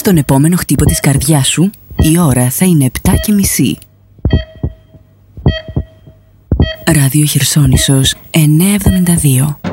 τον επόμενο χτύπο της καρδιάς σου, η ώρα θα είναι 7:30. Ράδιο Χερσόνησος 972.